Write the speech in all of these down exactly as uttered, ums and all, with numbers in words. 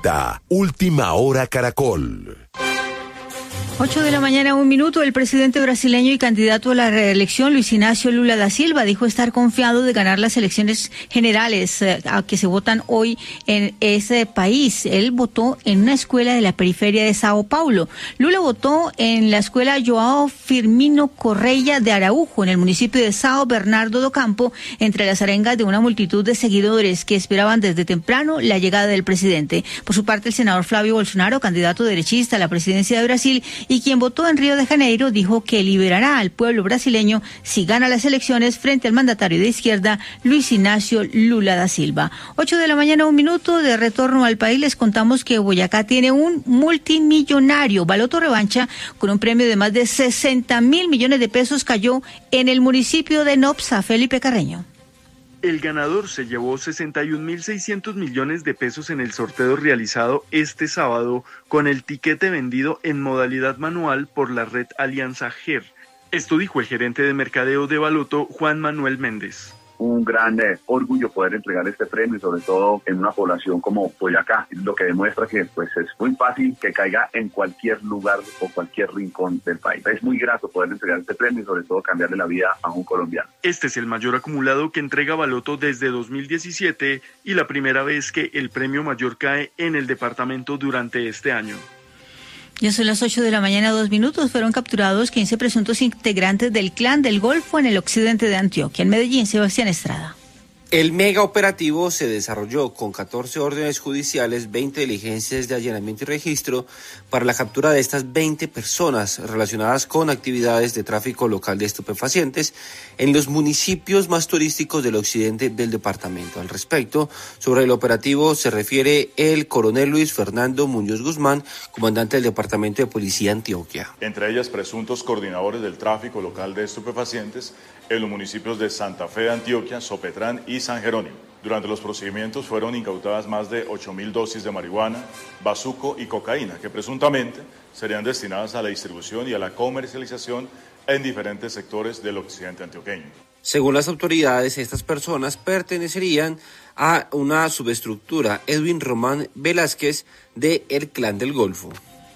presenta Última Hora Caracol. Ocho de la mañana, un minuto. El presidente brasileño y candidato a la reelección, Luis Ignacio Lula da Silva, dijo estar confiado de ganar las elecciones generales eh, a que se votan hoy en ese país. Él votó en una escuela de la periferia de Sao Paulo. Lula votó en la escuela Joao Firmino Correia de Araujo, en el municipio de Sao Bernardo do Campo, entre las arengas de una multitud de seguidores que esperaban desde temprano la llegada del presidente. Por su parte, el senador Flavio Bolsonaro, candidato derechista a la presidencia de Brasil, y quien votó en Río de Janeiro, dijo que liberará al pueblo brasileño si gana las elecciones frente al mandatario de izquierda, Luis Ignacio Lula da Silva. Ocho de la mañana, un minuto. De retorno al país, les contamos que Boyacá tiene un multimillonario baloto revancha con un premio de más de sesenta mil millones de pesos. Cayó en el municipio de Nopsa. Felipe Carreño. El ganador se llevó sesenta y un mil seiscientos millones de pesos en el sorteo realizado este sábado con el tiquete vendido en modalidad manual por la red Alianza G E R. Esto dijo el gerente de mercadeo de Baloto, Juan Manuel Méndez. Un gran eh, orgullo poder entregar este premio, sobre todo en una población como Boyacá, lo que demuestra que pues es muy fácil que caiga en cualquier lugar o cualquier rincón del país. Es muy grato poder entregar este premio y sobre todo cambiarle la vida a un colombiano. Este es el mayor acumulado que entrega Baloto desde dos mil diecisiete y la primera vez que el premio mayor cae en el departamento durante este año. Ya son las ocho de la mañana, dos minutos. Fueron capturados quince presuntos integrantes del Clan del Golfo en el occidente de Antioquia. En Medellín, Sebastián Estrada. El mega operativo se desarrolló con catorce órdenes judiciales, veinte diligencias de allanamiento y registro para la captura de estas veinte personas relacionadas con actividades de tráfico local de estupefacientes en los municipios más turísticos del occidente del departamento. Al respecto, sobre el operativo se refiere el coronel Luis Fernando Muñoz Guzmán, comandante del Departamento de Policía Antioquia. Entre ellas, presuntos coordinadores del tráfico local de estupefacientes en los municipios de Santa Fe de Antioquia, Sopetrán y San Jerónimo. Durante los procedimientos fueron incautadas más de ocho mil dosis de marihuana, bazuco y cocaína, que presuntamente serían destinadas a la distribución y a la comercialización en diferentes sectores del occidente antioqueño. Según las autoridades, estas personas pertenecerían a una subestructura Edwin Román Velázquez de El Clan del Golfo.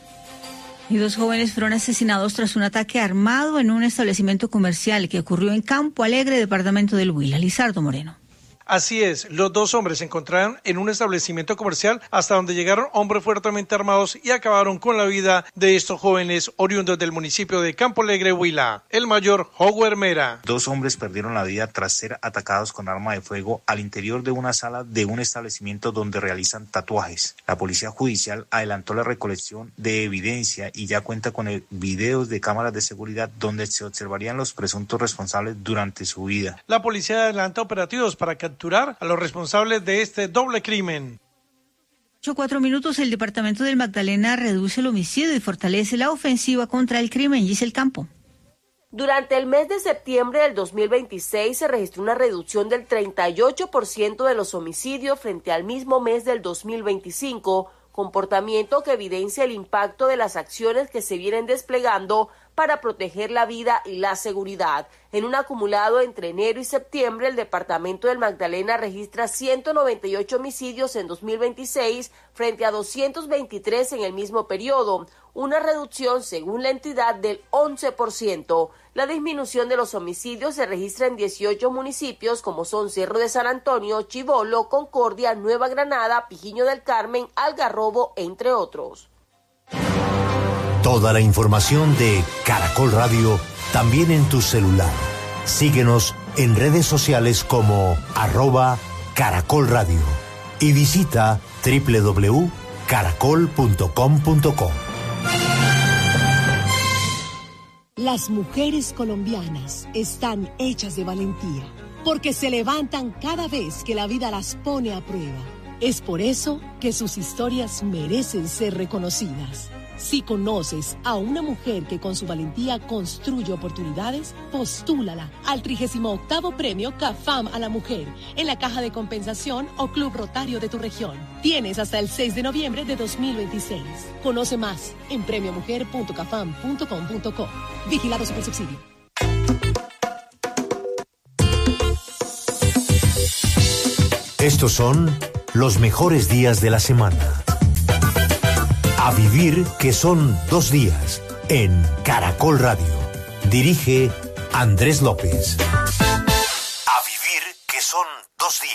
Y dos jóvenes fueron asesinados tras un ataque armado en un establecimiento comercial que ocurrió en Campo Alegre, departamento del Huila. Lizardo Moreno. Así es, los dos hombres se encontraron en un establecimiento comercial hasta donde llegaron hombres fuertemente armados y acabaron con la vida de estos jóvenes oriundos del municipio de Campo Alegre, Huila. El mayor, Jogo Hermera. Dos hombres perdieron la vida tras ser atacados con arma de fuego al interior de una sala de un establecimiento donde realizan tatuajes. La policía judicial adelantó la recolección de evidencia y ya cuenta con el videos de cámaras de seguridad donde se observarían los presuntos responsables durante su vida. La policía adelanta operativos para capturar a los responsables de este doble crimen. Ocho, cuatro minutos. El departamento del Magdalena reduce el homicidio y fortalece la ofensiva contra el crimen. Giselle Campo. Durante el mes de septiembre del dos mil veintiséis se registró una reducción del treinta y ocho por ciento de los homicidios frente al mismo mes del dos mil veinticinco, comportamiento que evidencia el impacto de las acciones que se vienen desplegando para proteger la vida y la seguridad. En un acumulado entre enero y septiembre, el departamento del Magdalena registra ciento noventa y ocho homicidios en dos mil veintiséis frente a doscientos veintitrés en el mismo periodo, una reducción según la entidad del once por ciento. La disminución de los homicidios se registra en dieciocho municipios como son Cerro de San Antonio, Chivolo, Concordia, Nueva Granada, Pijiño del Carmen, Algarrobo, entre otros. Toda la información de Caracol Radio también en tu celular. Síguenos en redes sociales como arroba Caracol Radio y visita doble u doble u doble u punto caracol punto com punto co. Las mujeres colombianas están hechas de valentía porque se levantan cada vez que la vida las pone a prueba. Es por eso que sus historias merecen ser reconocidas. Si conoces a una mujer que con su valentía construye oportunidades, postúlala al trigésimo octavo Premio CAFAM a la Mujer en la Caja de Compensación o Club Rotario de tu región. Tienes hasta el seis de noviembre de dos mil veintiséis. Conoce más en premio mujer punto cafam punto com punto co. Vigilado Supersubsidio. Estos son los mejores días de la semana. A vivir que son dos días en Caracol Radio. Dirige Andrés López. A vivir que son dos días.